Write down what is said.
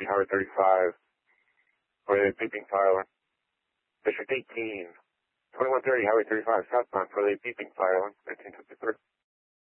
Highway 35, for the beeping fire alarm. District 18, 2130 Highway 35, southbound for the beeping fire alarm, 1953.